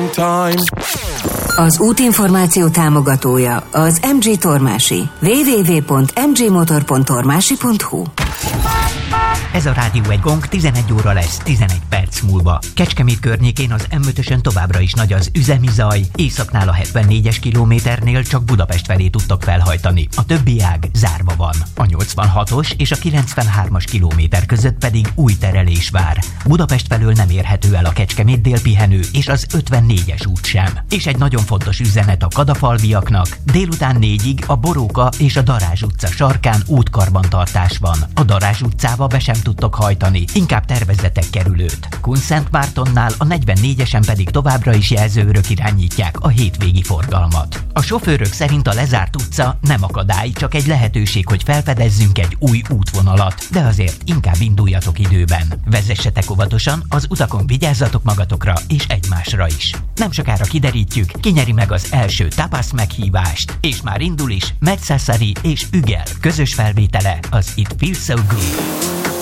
in time. Az útinformáció támogatója az MG Tormási. www.mgmotor.tormási.hu. Ez a Rádió egy Gong, 11 óra lesz, 11 perc múlva. Kecskemét környékén az M5-ösön továbbra is nagy az üzemi zaj, északnál a 74-es kilométernél csak Budapest felé tudtak felhajtani. A többi ág zárva van. A 86-os és a 93-as kilométer között pedig új terelés vár. Budapest felől nem érhető el a Kecskemét délpihenő és az 54-es út sem. És egy nagyon fontos üzenet a kadafalviaknak. Délután 4-ig a Boróka és a Darázs utca sarkán útkarbantartás van. A Darázs utcába be sem tudtok hajtani, inkább tervezzetek kerülőt. Kunszentmártonnál a 44-esen pedig továbbra is jelzőrök irányítják a hétvégi forgalmat. A sofőrök szerint a lezárt utca nem akadály, csak egy lehetőség, hogy felfedezzünk egy új útvonalat, de azért inkább induljatok időben. Vezessetek óvatosan, az utakon vigyázzatok magatokra és egymásra is. Nem sokára kiderítjük, ki nyeri meg az első tapas meghívást, és már indul is Metszaszari és Ügel közös felvétele az It Feels So Good.